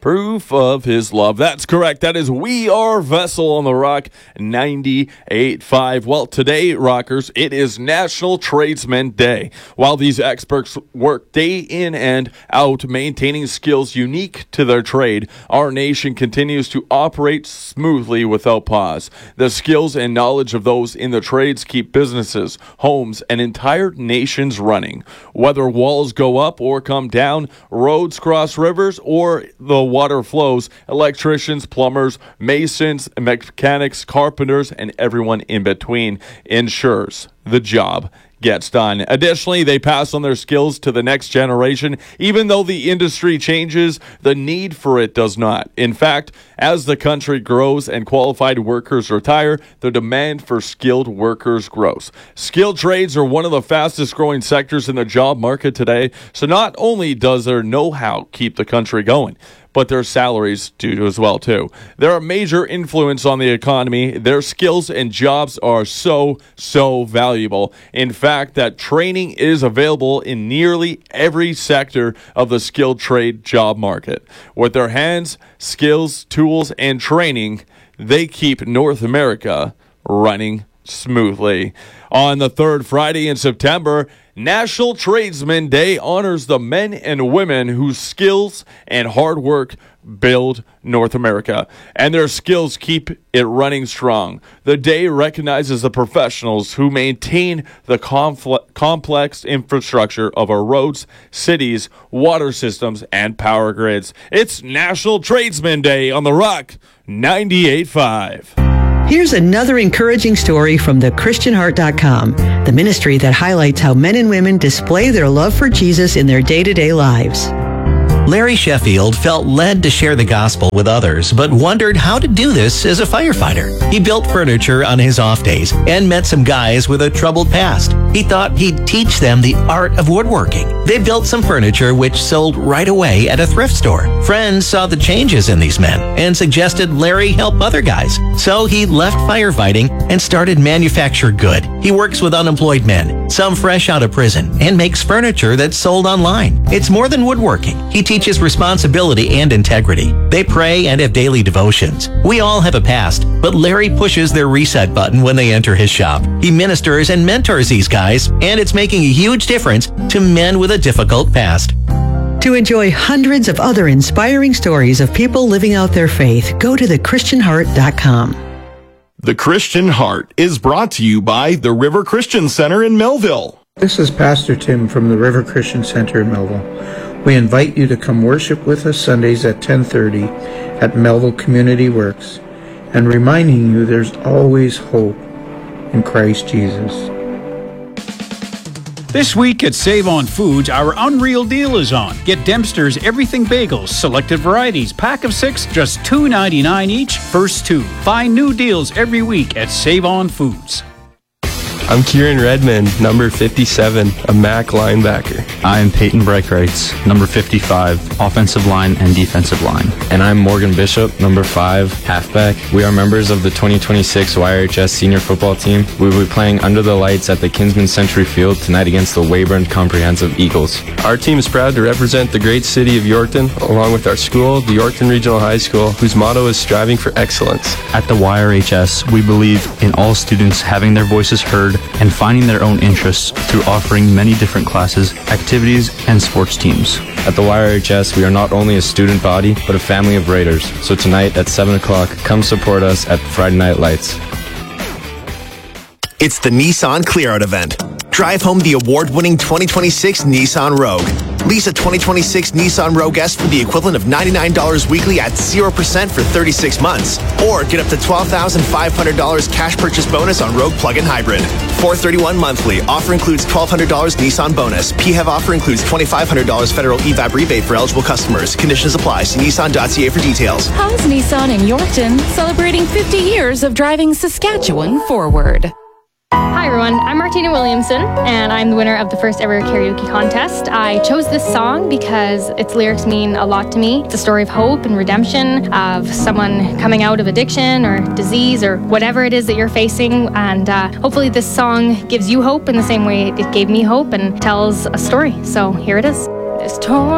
proof of his love. That's correct. That is We Are Vessel on the Rock 98.5. Well, today, Rockers, it is National Tradesman Day. While these experts work day in and out maintaining skills unique to their trade, our nation continues to operate smoothly without pause. The skills and knowledge of those in the trades keep businesses, homes, and entire nations running. Whether walls go up or come down, roads cross rivers, or the water flows, electricians, plumbers, masons, mechanics, carpenters, and everyone in between ensures the job gets done. Additionally, they pass on their skills to the next generation. Even though the industry changes, the need for it does not. In fact, as the country grows and qualified workers retire, the demand for skilled workers grows. Skilled trades are one of the fastest growing sectors in the job market today. So not only does their know-how keep the country going, but their salaries do as well, too. They're a major influence on the economy. Their skills and jobs are so valuable. In fact, that training is available in nearly every sector of the skilled trade job market. With their hands, skills, tools, and training, they keep North America running smoothly. On the third Friday in September, National Tradesman Day honors the men and women whose skills and hard work build North America, and their skills keep it running strong. The day recognizes the professionals who maintain the complex infrastructure of our roads, cities, water systems, and power grids. It's National Tradesman Day on the Rock 98.5. Here's another encouraging story from thechristianheart.com, the ministry that highlights how men and women display their love for Jesus in their day-to-day lives. Larry Sheffield felt led to share the gospel with others, but wondered how to do this as a firefighter. He built furniture on his off days and met some guys with a troubled past. He thought he'd teach them the art of woodworking. They built some furniture which sold right away at a thrift store. Friends saw the changes in these men and suggested Larry help other guys. So he left firefighting and started Manufacture Good. He works with unemployed men, some fresh out of prison, and makes furniture that's sold online. It's more than woodworking. He teaches responsibility and integrity. They pray and have daily devotions. We all have a past, but Larry pushes their reset button when they enter his shop. He ministers and mentors these guys, and it's making a huge difference to men with a difficult past. To enjoy hundreds of other inspiring stories of people living out their faith, go to thechristianheart.com. The Christian Heart is brought to you by the River Christian Center in Melville. This is Pastor Tim from the River Christian Center in Melville. We invite you to come worship with us Sundays at 10:30 at Melville Community Works, and reminding you there's always hope in Christ Jesus. This week at Save on Foods, our Unreal Deal is on. Get Dempster's Everything Bagels, selected varieties, pack of 6, just $2.99 each, first 2. Find new deals every week at Save on Foods. I'm Kieran Redmond, number 57, a MAC linebacker. I'm Peyton Breichreitz, number 55, offensive line and defensive line. And I'm Morgan Bishop, number 5, halfback. We are members of the 2026 YRHS senior football team. We will be playing under the lights at the Kinsman Century Field tonight against the Weyburn Comprehensive Eagles. Our team is proud to represent the great city of Yorkton, along with our school, the Yorkton Regional High School, whose motto is striving for excellence. At the YRHS, we believe in all students having their voices heard and finding their own interests through offering many different classes, activities, and sports teams. At the YRHS, we are not only a student body, but a family of Raiders. So tonight at 7 o'clock, come support us at Friday Night Lights. It's the Nissan Clearout event. Drive home the award-winning 2026 Nissan Rogue. Lease a 2026 Nissan Rogue S for the equivalent of $99 weekly at 0% for 36 months. Or get up to $12,500 cash purchase bonus on Rogue Plug-in Hybrid. $431 monthly. Offer includes $1,200 Nissan bonus. PHEV offer includes $2,500 federal EVAP rebate for eligible customers. Conditions apply. See Nissan.ca for details. How's Nissan in Yorkton celebrating 50 years of driving Saskatchewan forward? Hi everyone, I'm Martina Williamson, and I'm the winner of the first ever karaoke contest. I chose this song because its lyrics mean a lot to me. It's a story of hope and redemption, of someone coming out of addiction or disease or whatever it is that you're facing, and hopefully this song gives you hope in the same way it gave me hope and tells a story. So here it is. This torn